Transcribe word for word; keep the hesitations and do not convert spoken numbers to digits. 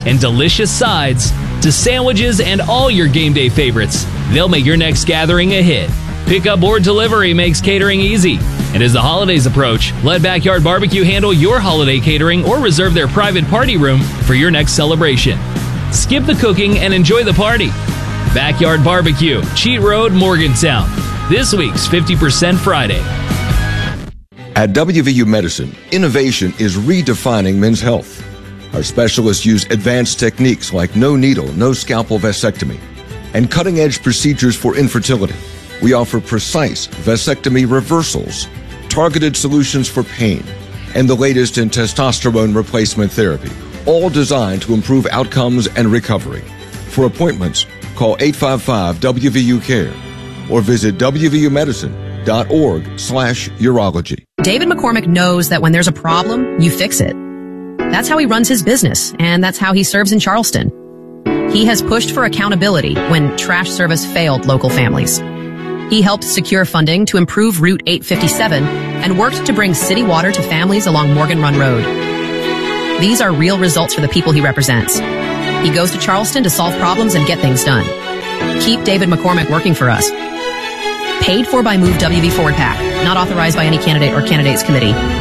and delicious sides to sandwiches and all your game day favorites, they'll make your next gathering a hit. Pickup or delivery makes catering easy. And as the holidays approach, let Backyard Barbecue handle your holiday catering or reserve their private party room for your next celebration. Skip the cooking and enjoy the party. Backyard Barbecue, Cheat Road, Morgantown. This week's fifty percent Friday. At W V U Medicine, innovation is redefining men's health. Our specialists use advanced techniques like no needle, no scalpel vasectomy, and cutting-edge procedures for infertility. We offer precise vasectomy reversals, targeted solutions for pain, and the latest in testosterone replacement therapy, all designed to improve outcomes and recovery. For appointments, call eight five five W V U care or visit w v u medicine dot org slash urology. David McCormick knows that when there's a problem, you fix it. That's how he runs his business, and that's how he serves in Charleston. He has pushed for accountability when trash service failed local families. He helped secure funding to improve Route eight fifty-seven and worked to bring city water to families along Morgan Run Road. These are real results for the people he represents. He goes to Charleston to solve problems and get things done. Keep David McCormick working for us. Paid for by Move W V Forward PAC. Not authorized by any candidate or candidates committee.